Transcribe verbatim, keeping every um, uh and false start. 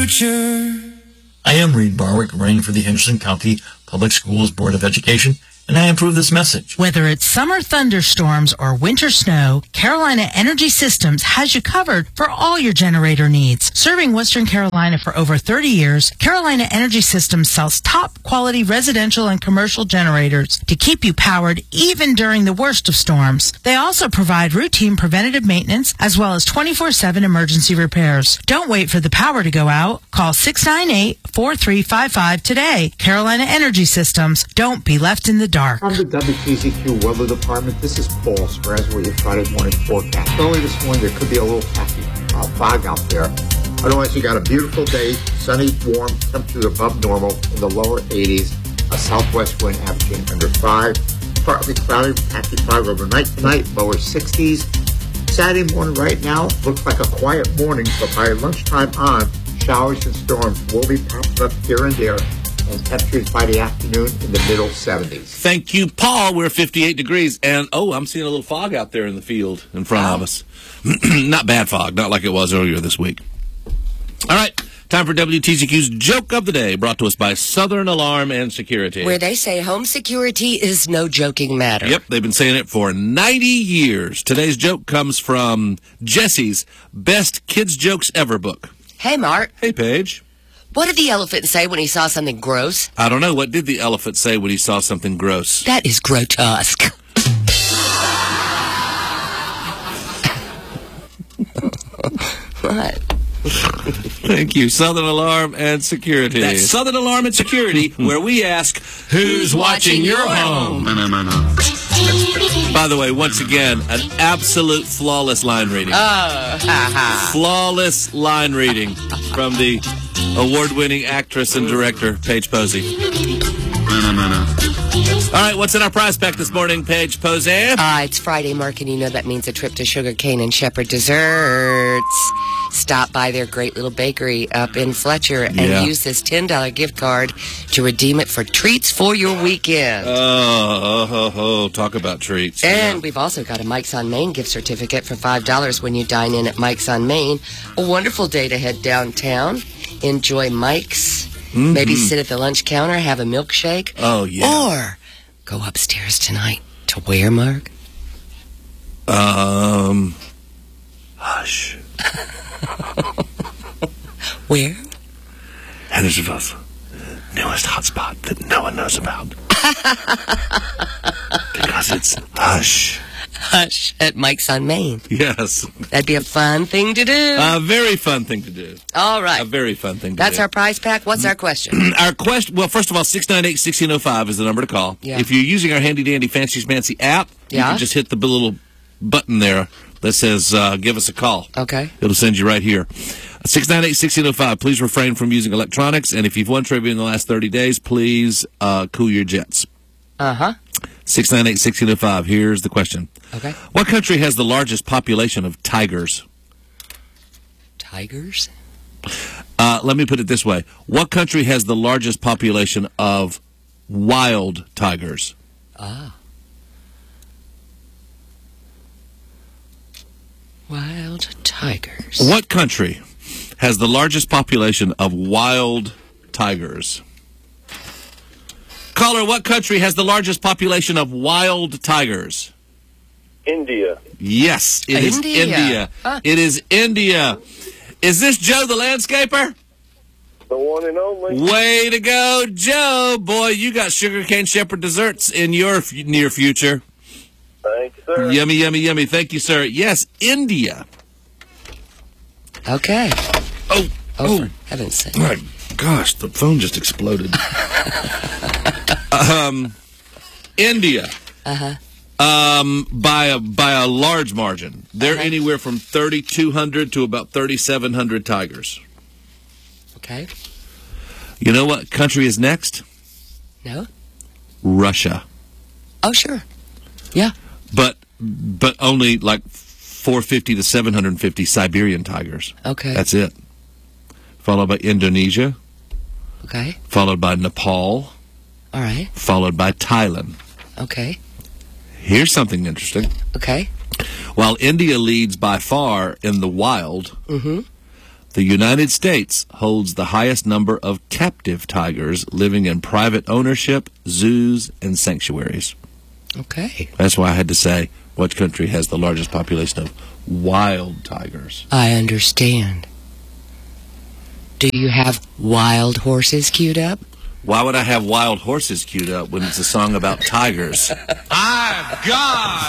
future. I am Reed Barwick, running for the Henderson County Public Schools Board of Education, and I approve this message. Whether it's summer thunderstorms or winter snow, Carolina Energy Systems has you covered for all your generator needs. Serving Western Carolina for over thirty years, Carolina Energy Systems sells top quality residential and commercial generators to keep you powered even during the worst of storms. They also provide routine preventative maintenance as well as twenty-four seven emergency repairs. Don't wait for the power to go out. Call six nine eight, four three five five today. Carolina Energy Systems. Don't be left in the dark. From the W T Z Q Weather Department, this is Paul Sperez with your Friday morning forecast. Early this morning, there could be a little patchy uh, fog out there. Otherwise, you got a beautiful day, sunny, warm, temperature above normal in the lower eighties, a southwest wind averaging under five, partly cloudy, patchy fog overnight tonight, lower sixties. Saturday morning right now looks like a quiet morning, but by lunchtime on, showers and storms will be popping up here and there, and temperatures by the afternoon in the middle seventies. Thank you, Paul. We're fifty-eight degrees, and oh, I'm seeing a little fog out there in the field in front oh. of us. Not bad fog, not like it was earlier this week. All right, time for W T Z Q's Joke of the Day, brought to us by Southern Alarm and Security. Where they say home security is no joking matter. Yep, they've been saying it for ninety years. Today's joke comes from Jesse's Best Kids Jokes Ever book. Hey, Mark. Hey, Paige. What did the elephant say when he saw something gross? I don't know. What did the elephant say when he saw something gross? That is grotesque. What? Thank you, Southern Alarm and Security. That's Southern Alarm and Security, where we ask, who's watching your home? By the way, once again, an absolute flawless line reading. Oh, ha, ha. Flawless line reading from the award-winning actress and director, Paige Posey. All right, what's in our prize pack this morning, Paige Posey? Uh, it's Friday, Mark, and you know that means a trip to Sugar Cane and Shepherd Desserts. Stop by their great little bakery up in Fletcher and Yeah. use this ten dollar gift card to redeem it for treats for your weekend. Oh, oh, oh, oh, talk about treats. And Yeah. we've also got a Mike's on Main gift certificate for five dollars when you dine in at Mike's on Main. A wonderful day to head downtown, enjoy Mike's, Mm-hmm. maybe sit at the lunch counter, have a milkshake. Oh, yeah. Or go upstairs tonight to where, Mark? Um, hush. Where? Hendersonville's newest hotspot that no one knows about. Because it's hush. Hush at Mike's on Main. Yes. That'd be a fun thing to do. A very fun thing to do. All right. A very fun thing to That's do. our prize pack. What's our question? Our question, well, first of all, six nine eight, one six zero five is the number to call. Yeah. If you're using our handy-dandy Fancy Schmancy app, you Yeah. can just hit the little button there that says, uh, give us a call. Okay. It'll send you right here. six nine eight, one six zero five. Please refrain from using electronics, and if you've won trivia in the last thirty days, please uh, cool your jets. Uh-huh. six nine eight, one six zero five. Here's the question. Okay. What country has the largest population of tigers? Tigers? Uh, let me put it this way. What country has the largest population of wild tigers? Ah. Wild tigers. What country has the largest population of wild tigers? Caller, what country has the largest population of wild tigers? India. Yes, it is India. India. Huh. It is India. Is this Joe the landscaper? The one and only. Way to go, Joe. Boy, you got sugarcane shepherd desserts in your f- near future. Thanks, sir. Yummy, yummy, yummy. Thank you, sir. Yes, India. Okay. Oh, Oh, oh. for heaven's sake. My gosh, the phone just exploded. um, India. Uh-huh. Um, by a by a large margin. They're Uh-huh. anywhere from thirty-two hundred to about thirty-seven hundred tigers. Okay. You know what country is next? No? Russia. Oh, sure. Yeah. But but only like four fifty to seven hundred fifty Siberian tigers. Okay. That's it. Followed by Indonesia, Okay. followed by Nepal, All right. followed by Thailand. Okay. Here's something interesting. Okay. While India leads by far in the wild, Mm-hmm. The United States holds the highest number of captive tigers living in private ownership, zoos, and sanctuaries. Okay. That's why I had to say, what country has the largest population of wild tigers? I understand. Do you have wild horses queued up? Why would I have wild horses queued up when it's a song about tigers? I've got